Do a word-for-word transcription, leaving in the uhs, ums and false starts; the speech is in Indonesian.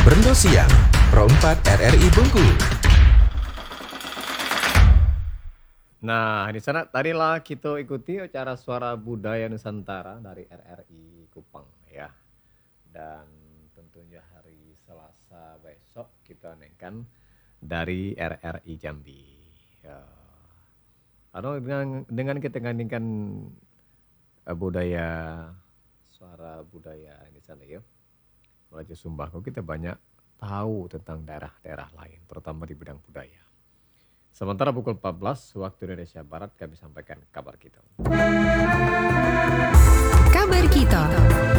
Brendo Siang, Pro empat R R I Bengkulu. Nah, di sana tadilah kita ikuti acara Suara Budaya Nusantara dari R R I Kupang ya. Dan tentunya hari Selasa besok kita naikkan dari R R I Jambi. Ya. Karena dengan, dengan kita gandingkan uh, budaya suara budaya di sana ya. Raja Sumba, kita banyak tahu tentang daerah-daerah lain, terutama di bidang budaya. Sementara pukul empat belas waktu Indonesia Barat kami sampaikan kabar kita. Kabar kita.